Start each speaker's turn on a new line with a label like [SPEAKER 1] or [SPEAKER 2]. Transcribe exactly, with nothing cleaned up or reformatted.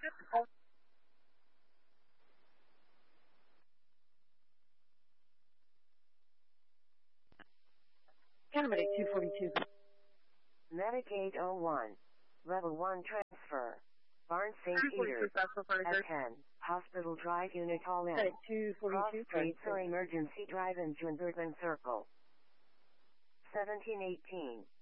[SPEAKER 1] Animate two forty-two.
[SPEAKER 2] Medic eight oh one. Level one transfer. Barn Saint Peter. At ten. Hospital Drive Unit all in.
[SPEAKER 1] Medic two
[SPEAKER 2] Cross
[SPEAKER 1] forty-two.
[SPEAKER 2] Streets or Emergency Drive in Junbergan Circle. seventeen eighteen.